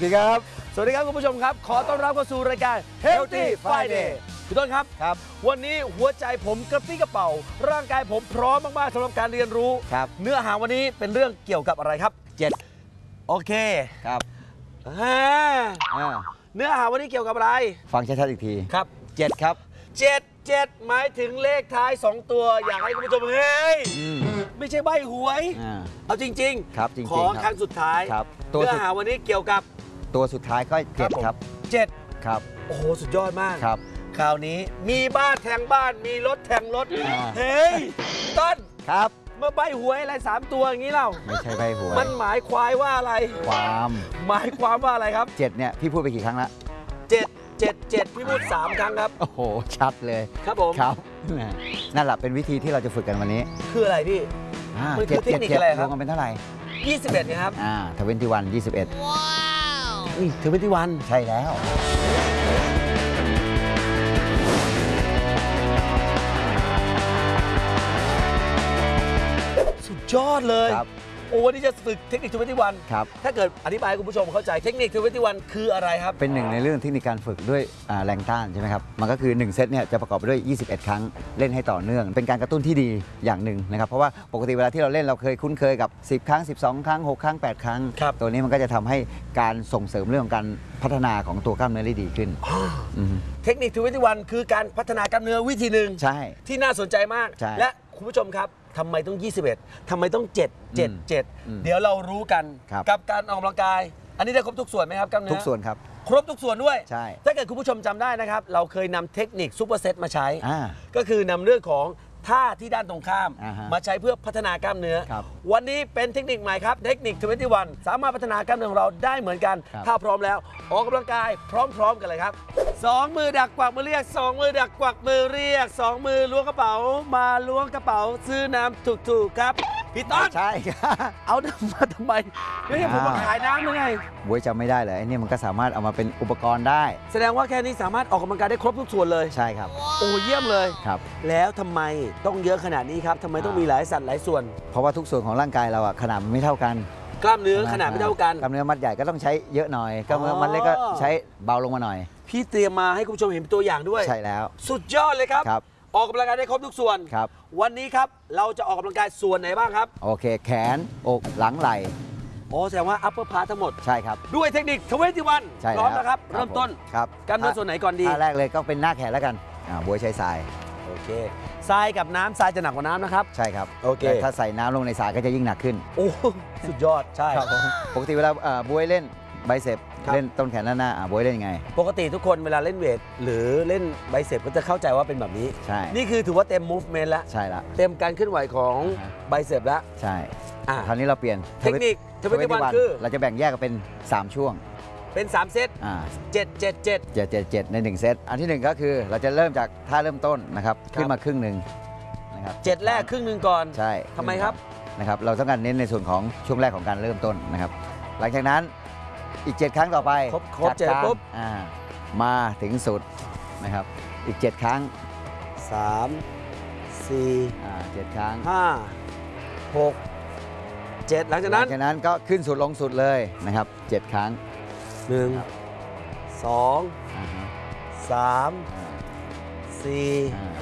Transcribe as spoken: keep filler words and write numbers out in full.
สวัสดีครับสวัสดีครับคุณผู้ชมครับขอต้อนรับเข้าสู่รายการ Healthy Friday พี่ต้นครับครับวันนี้หัวใจผมกระปี้กระเป๋าร่างกายผมพร้อมมากๆสำหรับการเรียนรู้ครับเนื้อหาวันนี้เป็นเรื่องเกี่ยวกับอะไรครับเจ็ดโอเคครับอ่าอ่าเนื้อหาวันนี้เกี่ยวกับอะไรฟังชัดๆอีกทีครับเจ็ดครับเจ็ดเจ็ดหมายถึงเลขท้ายสองตัวอยากให้คุณผู้ชมเฮ้ยไม่ใช่ใบหวยอ่าเอาจริงๆครับจริงๆขอครั้งสุดท้ายครับตัวเนื้อสุดหาวันนี้เกี่ยวกับตัวสุดท้ายก็เจ็ดครับเจ็ดครับโอ้โหสุดยอดมากครับคราวนี้มีบ้านแทงบ้านมีรถแทงรถอ่าเฮ้ยต้นครับเมื่อใบหวยอะไรสามตัวอย่างนี้เราไม่ใช่ใบหวยมันหมายความว่าอะไรความหมายความว่าอะไรครับเจ็ดเนี่ยพี่พูดไปกี่ครั้งละเจ็ดเจ็ดเจ็ดพี่พูดสามครั้งครับโอ้โหชัดเลยครับผมครับนั่นแหละเป็นวิธีที่เราจะฝึกกันวันนี้คืออะไรพี่อ่ามันคือเจ็ดเทคนิคเจ็ดอะไรครรัวบมกันเป็นเท่าไหร่ยี่สิบเอ็ดนะครับอ่าทเวนตี้วันยี่สิบเอ็ดนี่ถือเป็นที่วันใช่แล้วสุดยอดเลยครับโอ้วันนี้จะฝึกเทคนิคทเวนตี้วันครับถ้าเกิดอธิบายให้คุณผู้ชมเข้าใจเทคนิคทเวนตี้วันคืออะไรครับเป็นหนึ่งในเรื่องเทคนิคการฝึกด้วยอ่าแรงต้านใช่ไหมครับมันก็คือหนึ่งเซตเนี่ยจะประกอบไปด้วยยี่สิบเอ็ดครั้งเล่นให้ต่อเนื่อง เป็นการกระตุ้นที่ดีอย่างหนึ่งนะครับเพราะว่าปกติเวลาที่เราเล่นเราเคยคุ้นเคยกับสิบครั้งสิบสองครั้งหกครั้งแปดครั้งครับตัวนี้มันก็จะทำให้การส่งเสริมเรื่องของการพัฒนาของตัวกล้ามเนื้อได้ดีขึ้นอืมเทคนิคทเวนตี้วันคือการพัฒนากล้ามเนื้อวิธีหนึ่งใช่ที่น่าสนใจมากใช่และคุณผู้ชมครับทำไมต้อง ยี่สิบเอ็ดทำไมต้อง เจ็ด เจ็ด เจ็ดอืมเดี๋ยวเรารู้กันครับกับการออกกำลังกาย อันนี้ได้ครบทุกส่วนไหมครับกล้ามเนื้อทุกส่วนครับครบทุกส่วนด้วยใช่ถ้าเกิดคุณผู้ชมจำได้นะครับ เราเคยนำเทคนิคซูเปอร์เซตมาใช้อ่าก็คือนำเรื่องของท่าที่ด้านตรงข้ามอ่าฮะมาใช้เพื่อพัฒนากล้ามเนื้อครับวันนี้เป็นเทคนิคใหม่ครับ เทคนิคทเวนตี้วันสามารถพัฒนากล้ามเนื้อของเราได้เหมือนกันครับถ้าพร้อมแล้วออกกำลังกายพร้อม ๆ กันเลยครับสองมือดักกวักมือเรียกสองมือดักกวักมือเรียกสองมือล้วงกระเป๋ามาล้วงกระเป๋าซื้อน้ำถูกๆครับพี่ต้นใช่ครับเอาน้ำมาทำไมไม่ให้ผมมาขายน้ำหรือไงบวยจำไม่ได้เลยไอ้เนี่ยมันก็สามารถเอามาเป็นอุปกรณ์ได้แสดงว่าแค่นี้สามารถออกกำลังกายได้ครบทุกส่วนเลยใช่ครับโอ้เยี่ยมเลยครับแล้วทำไมต้องเยอะขนาดนี้ครับทำไมต้องมีหลายสัตว์หลายส่วนเพราะว่าทุกส่วนของร่างกายเราอะขนาดมันไม่เท่ากันกล้ามเนื้อขนาดไม่เท่ากันกล้ามเนื้อมัดใหญ่ก็ต้องใช้เยอะหน่อยกล้ามเนื้อมัดเล็กก็ใช้เบาลงมาหน่อยพี่เตรียมมาให้คุณผู้ชมเห็นเป็นตัวอย่างด้วยใช่แล้วสุดยอดเลยครับครับออกกำลังกายได้ครบทุกส่วนครับวันนี้ครับเราจะออกกำลังกายส่วนไหนบ้างครับโอเค แขนอกหลังไหล่โอ้แสดงว่า upper part ทั้งหมดใช่ครับด้วยเทคนิคทเวนตี้วันใช่พร้อมแล้วนะครับครับเริ่มต้นผมครับกล้ามเนื้อส่วนไหนก่อนดีท่าแรกเลยก็เป็นหน้าแขนแล้วกันอ่าบวยใช้ทรายโอเคทรายกับน้ำทรายจะหนักกว่าน้ำนะครับใช่ครับโอเคแต่ถ้าใส่น้ำลงในทรายก็จะยิ่งหนักขึ้นโอ้สุดยอดใช่ครับผมปกติเวลาอ่าบวยเล่นไบเซปครับเล่นต้นแขนด้านหน้าอ่าบวยเล่นยังไงปกติทุกคนเวลาเล่นเวทหรือเล่นไบเซปก็จะเข้าใจว่าเป็นแบบนี้ใช่นี่คือถือว่าเต็ม movement แล้วใช่ละเต็มการเคลื่อนไหวของอ่าฮะไบเซปแล้วใช่อ่ะคราวนี้เราเปลี่ยนเทคนิคทเวนตี้วันคือเราจะแบ่งแยกกันเป็นสามช่วงเป็นสามเซตอ่าเจ็ด เจ็ด เจ็ดเจ็ดเจ็ดเจ็ดในหนึ่งเซตอันที่หนึ่งก็คือเราจะเริ่มจากท่าเริ่มต้นนะครับครับขึ้นมาครึ่งหนึ่งนะครับเจ็ดแรกครึ่งหนึ่งก่อนใช่ทำไมครับนะครับเราต้องการเน้นในส่วนของช่วงแรกของการเริ่มต้นนะครับ หลังจากนั้นอีกเจ็ดครั้งต่อไปครบครบจากเจ็ดกลางปุ๊บอ่ามาถึงสุดนะครับอีกเจ็ดครั้งสามสี่อ่าเจ็ดครั้งห้าหกเจ็ดหลังจากหลันั้นงจากนั้นก็ขึ้นสุดลงสุดเลยนะครับเจ็ดครั้งหนึ่งครับสองอ่าฮะสามอ่าสี่อ่า